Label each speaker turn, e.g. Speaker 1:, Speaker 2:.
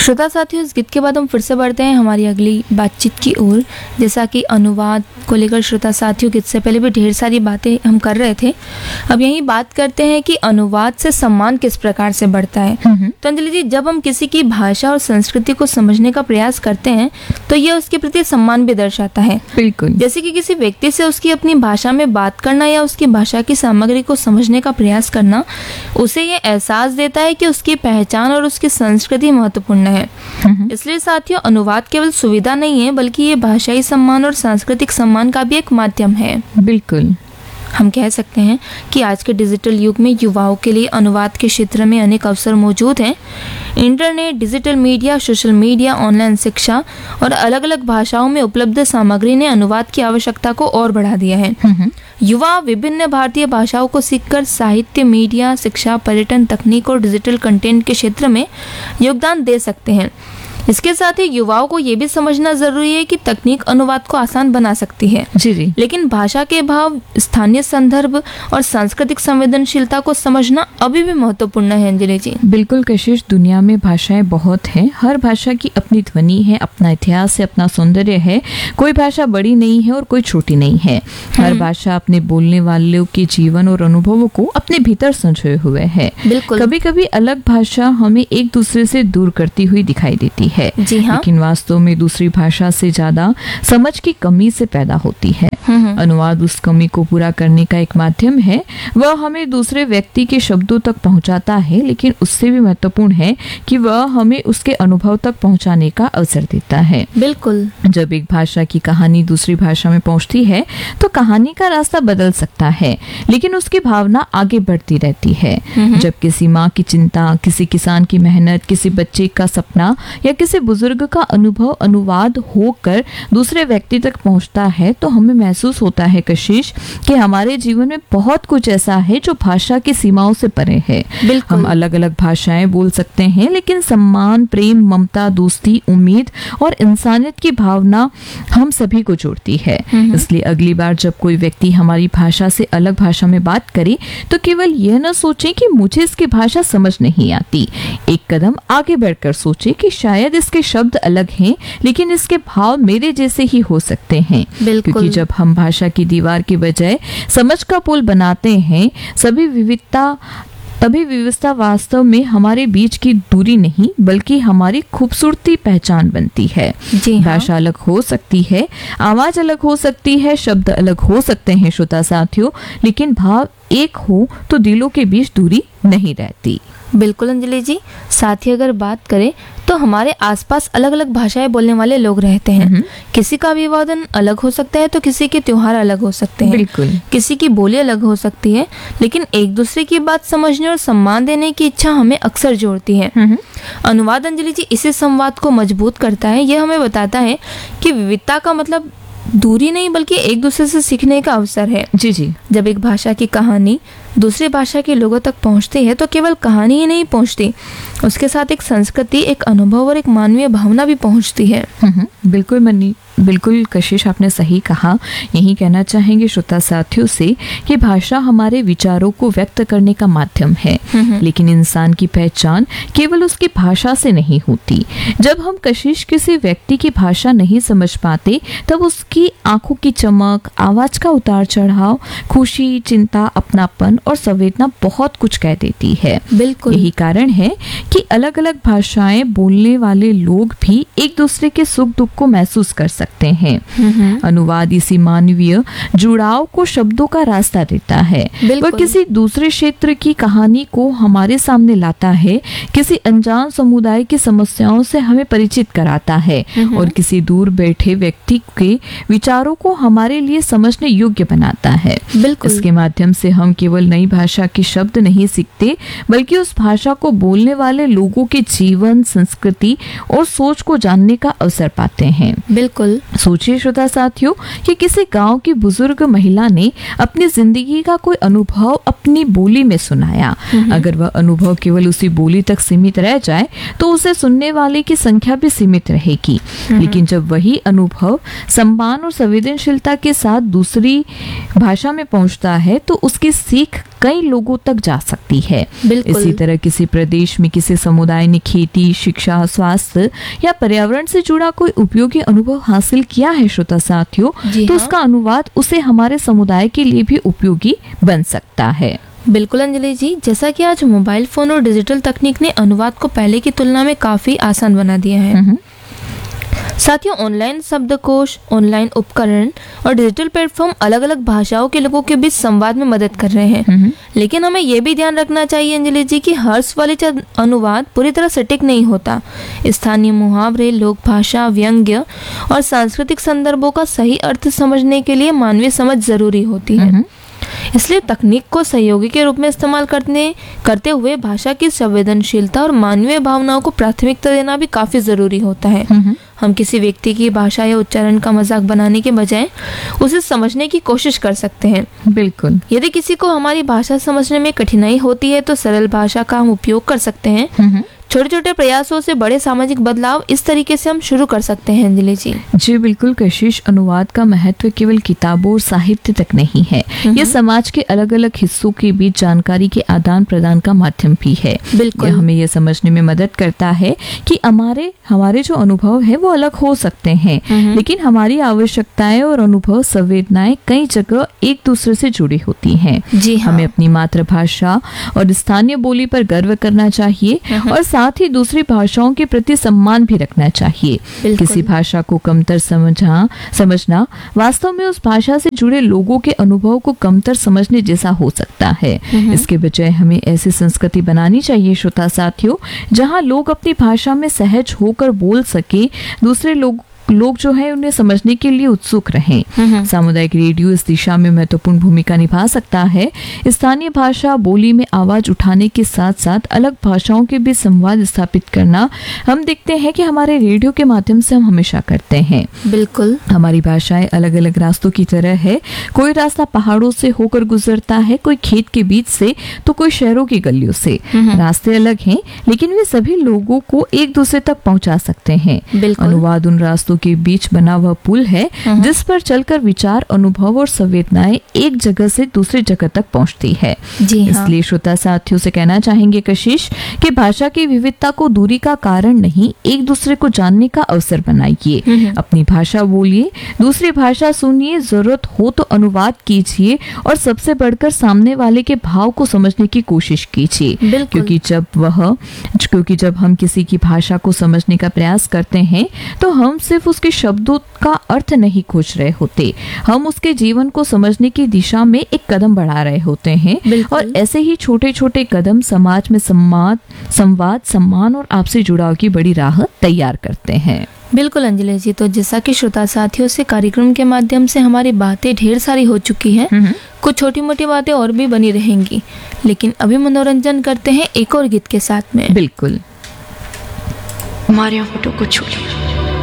Speaker 1: श्रोता साथियों, इस गीत के बाद हम फिर से बढ़ते हैं हमारी अगली बातचीत की ओर। जैसा कि अनुवाद को लेकर श्रोता साथियों गीत से पहले भी ढेर सारी बातें हम कर रहे थे। अब यही बात करते हैं कि अनुवाद से सम्मान किस प्रकार से बढ़ता है। तो अंजलि जी, जब हम किसी की भाषा और संस्कृति को समझने का प्रयास करते हैं तो यह उसके प्रति सम्मान भी दर्शाता है।
Speaker 2: बिल्कुल।
Speaker 1: जैसे कि किसी व्यक्ति से उसकी अपनी भाषा में बात करना या उसकी भाषा की सामग्री को समझने का प्रयास करना उसे ये एहसास देता है कि उसकी पहचान और उसकी संस्कृति महत्वपूर्ण है। इसलिए साथियों, अनुवाद केवल सुविधा नहीं है बल्कि ये भाषाई सम्मान और सांस्कृतिक सम्मान का भी एक माध्यम है।
Speaker 2: बिल्कुल।
Speaker 1: हम कह सकते हैं कि आज के डिजिटल युग में युवाओं के लिए अनुवाद के क्षेत्र में अनेक अवसर मौजूद हैं। Internet, digital media, social media, online शिक्षा और अलग अलग भाषाओं में उपलब्ध सामग्री ने अनुवाद की आवश्यकता को और बढ़ा दिया है। युवा विभिन्न भारतीय भाषाओं को सीखकर साहित्य, मीडिया, शिक्षा, पर्यटन, तकनीक और डिजिटल कंटेंट के क्षेत्र में योगदान दे सकते हैं। इसके साथ ही युवाओं को ये भी समझना जरूरी है कि तकनीक अनुवाद को आसान बना सकती है,
Speaker 2: जी,
Speaker 1: लेकिन भाषा के भाव, स्थानीय संदर्भ और सांस्कृतिक संवेदनशीलता को समझना अभी भी महत्वपूर्ण है। अंजलि जी,
Speaker 2: बिल्कुल कशिश, दुनिया में भाषाएं बहुत हैं। हर भाषा की अपनी ध्वनि है, अपना इतिहास है, अपना सौंदर्य है। कोई भाषा बड़ी नहीं है और कोई छोटी नहीं है। हर भाषा अपने बोलने वालों के जीवन और अनुभवों को अपने भीतर संजोए हुए है। कभी कभी अलग भाषा हमें एक दूसरे से दूर करती हुई दिखाई देती है,
Speaker 1: जी हाँ।
Speaker 2: लेकिन वास्तव में दूसरी भाषा से ज्यादा समझ की कमी से पैदा होती है। अनुवाद उस कमी को पूरा करने का एक माध्यम है। वह हमें दूसरे व्यक्ति के शब्दों तक पहुंचाता है, लेकिन उससे भी महत्वपूर्ण है कि वह हमें उसके अनुभव तक पहुंचाने का अवसर देता है।
Speaker 1: बिल्कुल।
Speaker 2: जब एक भाषा की कहानी दूसरी भाषा में पहुंचती है तो कहानी का रास्ता बदल सकता है, लेकिन उसकी भावना आगे बढ़ती रहती है। जब किसी माँ की चिंता, किसी किसान की मेहनत, किसी बच्चे का सपना या किसी बुजुर्ग का अनुभव अनुवाद होकर दूसरे व्यक्ति तक पहुंचता है तो हमें महसूस होता है कशिश कि हमारे जीवन में बहुत कुछ ऐसा है जो भाषा की सीमाओं से परे है। हम अलग अलग भाषाएं बोल सकते हैं, लेकिन सम्मान, प्रेम, ममता, दोस्ती, उम्मीद और इंसानियत की भावना हम सभी को जोड़ती है। इसलिए अगली बार जब कोई व्यक्ति हमारी भाषा से अलग भाषा में बात करे तो केवल यह न सोचे कि मुझे इसकी भाषा समझ नहीं आती। एक कदम आगे बढ़कर सोचे कि शायद इसके शब्द अलग हैं, लेकिन इसके भाव मेरे जैसे ही हो सकते हैं। क्योंकि जब हम भाषा की दीवार के बजाय समझ का पुल बनाते हैं, तभी विविधता वास्तव में हमारे बीच की दूरी नहीं बल्कि हमारी खूबसूरती पहचान बनती है।
Speaker 1: जी हाँ।
Speaker 2: भाषा अलग हो सकती है, आवाज अलग हो सकती है, शब्द अलग हो सकते हैं श्रोता साथियों, लेकिन भाव एक हो तो दिलों के बीच दूरी नहीं रहती।
Speaker 1: बिल्कुल अंजलि जी, साथ ही अगर बात करें तो हमारे आसपास अलग अलग भाषाएं बोलने वाले लोग रहते हैं। किसी का अभिवादन अलग हो सकता है तो किसी के त्योहार अलग हो सकते हैं।
Speaker 2: बिल्कुल।
Speaker 1: किसी की बोली अलग हो सकती है, लेकिन एक दूसरे की बात समझने और सम्मान देने की इच्छा हमें अक्सर जोड़ती है। अनुवाद अंजलि जी इसी संवाद को मजबूत करता है। यह हमें बताता है कि विविधता का मतलब दूरी नहीं बल्कि एक दूसरे से सीखने का अवसर है।
Speaker 2: जी जी।
Speaker 1: जब एक भाषा की कहानी दूसरी भाषा के लोगों तक पहुंचती है तो केवल कहानी ही नहीं पहुंचती, उसके साथ एक संस्कृति, एक अनुभव और एक मानवीय भावना भी पहुंचती है।
Speaker 2: बिल्कुल मनी, बिल्कुल कशिश, आपने सही कहा। यही कहना चाहेंगे श्रोता साथियों से कि भाषा हमारे विचारों को व्यक्त करने का माध्यम है, लेकिन इंसान की पहचान केवल उसकी भाषा से नहीं होती। जब हम कशिश किसी व्यक्ति की भाषा नहीं समझ पाते तब उसकी आंखों की चमक, आवाज का उतार चढ़ाव, खुशी, चिंता, अपनापन और संवेदना बहुत कुछ कह देती है।
Speaker 1: बिल्कुल।
Speaker 2: यही कारण है कि अलग अलग भाषाएं बोलने वाले लोग भी एक दूसरे के सुख दुख को महसूस कर सकते हैं। अनुवाद इसी मानवीय जुड़ाव को शब्दों का रास्ता देता है। वह किसी दूसरे क्षेत्र की कहानी को हमारे सामने लाता है, किसी अनजान समुदाय की समस्याओं से हमें परिचित कराता है और किसी दूर बैठे व्यक्ति के विचारों को हमारे लिए समझने योग्य बनाता है। इसके माध्यम से हम केवल नई भाषा के शब्द नहीं सीखते बल्कि उस भाषा को बोलने वाले लोगों के जीवन, संस्कृति और सोच को जानने का अवसर पाते हैं।
Speaker 1: बिल्कुल। बिल्कुल।
Speaker 2: सोचिए श्रोता साथियों कि किसी गांव की बुजुर्ग महिला ने अपनी जिंदगी का कोई अनुभव अपनी बोली में सुनाया। अगर वह अनुभव केवल उसी बोली तक सीमित रह जाए तो उसे सुनने वाले की संख्या भी सीमित रहेगी। लेकिन जब वही अनुभव सम्मान और संवेदनशीलता के साथ दूसरी भाषा में पहुंचता है तो उसकी सीख कई लोगों तक जा सकती है। इसी तरह किसी प्रदेश में किसी समुदाय ने खेती, शिक्षा, स्वास्थ्य या पर्यावरण से जुड़ा कोई उपयोगी अनुभव हासिल किया है श्रोता साथियों, तो उसका अनुवाद उसे हमारे समुदाय के लिए भी उपयोगी बन सकता है।
Speaker 1: बिल्कुल अंजलि जी, जैसा कि आज मोबाइल फोन और डिजिटल तकनीक ने अनुवाद को पहले की तुलना में काफी आसान बना दिया है। साथियों, ऑनलाइन शब्दकोश, ऑनलाइन उपकरण और डिजिटल प्लेटफॉर्म अलग अलग भाषाओं के लोगों के बीच संवाद में मदद कर रहे हैं। लेकिन हमें यह भी ध्यान रखना चाहिए अंजलि जी कि हर स्वलित अनुवाद पूरी तरह सटीक नहीं होता। स्थानीय मुहावरे, लोक भाषा, व्यंग्य और सांस्कृतिक संदर्भों का सही अर्थ समझने के लिए मानवीय समझ जरूरी होती है। इसलिए तकनीक को सहयोगी के रूप में इस्तेमाल करते हुए भाषा की संवेदनशीलता और मानवीय भावनाओं को प्राथमिकता देना भी काफी जरूरी होता है। हम किसी व्यक्ति की भाषा या उच्चारण का मजाक बनाने के बजाय उसे समझने की कोशिश कर सकते हैं।
Speaker 2: बिल्कुल।
Speaker 1: यदि किसी को हमारी भाषा समझने में कठिनाई होती है तो सरल भाषा का हम उपयोग कर सकते हैं। छोटे छोटे प्रयासों से बड़े सामाजिक बदलाव इस तरीके से हम शुरू कर सकते हैं अंजलि जी।
Speaker 2: जी बिल्कुल कशिश, अनुवाद का महत्व केवल किताबों और साहित्य तक नहीं है, यह समाज के अलग अलग हिस्सों के बीच जानकारी के आदान प्रदान का माध्यम भी है।
Speaker 1: बिल्कुल।
Speaker 2: यह हमें यह समझने में मदद करता है कि हमारे जो अनुभव है वो अलग हो सकते हैं, लेकिन हमारी आवश्यकताएं और अनुभव, संवेदनाएं कई जगह एक दूसरे से जुड़ी होती हैं।
Speaker 1: जी हाँ।
Speaker 2: हमें अपनी मातृभाषा और स्थानीय बोली पर गर्व करना चाहिए और साथ ही दूसरी भाषाओं के प्रति सम्मान भी रखना चाहिए। किसी भाषा को कमतर समझना वास्तव में उस भाषा से जुड़े लोगों के अनुभव को कमतर समझने जैसा हो सकता है। इसके बजाय हमें ऐसी संस्कृति बनानी चाहिए श्रोता साथियों, जहां लोग अपनी भाषा में सहज होकर बोल सके, दूसरे लोग जो है उन्हें समझने के लिए उत्सुक रहें। सामुदायिक रेडियो इस दिशा में महत्वपूर्ण भूमिका निभा सकता है। स्थानीय भाषा बोली में आवाज उठाने के साथ साथ अलग भाषाओं के बीच संवाद स्थापित करना हम देखते हैं कि हमारे रेडियो के माध्यम से हम हमेशा करते हैं।
Speaker 1: बिल्कुल।
Speaker 2: हमारी भाषाएं अलग अलग रास्तों की तरह है। कोई रास्ता पहाड़ों से होकर गुजरता है, कोई खेत के बीच से, तो कोई शहरों की गलियों से। रास्ते अलग हैं, लेकिन वे सभी लोगों को एक दूसरे तक पहुंचा सकते हैं। अनुवाद उन रास्तों के बीच बना हुआ पुल है जिस पर चलकर विचार, अनुभव और संवेदनाएं एक जगह से दूसरी जगह तक पहुंचती है।
Speaker 1: जी हाँ।
Speaker 2: इसलिए श्रोता साथियों से कहना चाहेंगे कशिश कि भाषा की विविधता को दूरी का कारण नहीं, एक दूसरे को जानने का अवसर बनाइए। अपनी भाषा बोलिए, दूसरी भाषा सुनिए, जरूरत हो तो अनुवाद कीजिए और सबसे बढ़कर सामने वाले के भाव को समझने की कोशिश कीजिए। क्योंकि जब हम किसी की भाषा को समझने का प्रयास करते हैं तो हम सिर्फ उसके शब्दों का अर्थ नहीं खोज रहे होते, हम उसके जीवन को समझने की दिशा में एक कदम बढ़ा रहे होते हैं। और ऐसे ही छोटे छोटे कदम समाज में संवाद, सम्मान और आपसी जुड़ाव की बड़ी राह तैयार करते हैं।
Speaker 1: बिल्कुल अंजलि जी, तो जैसा कि श्रोता साथियों से कार्यक्रम के माध्यम से हमारी बातें ढेर सारी हो चुकी हैं, कुछ छोटी मोटी बातें और भी बनी रहेंगी, लेकिन अभी मनोरंजन करते हैं एक और गीत के साथ में।
Speaker 2: बिल्कुल।
Speaker 3: हमारे फोटो को छोड़िए।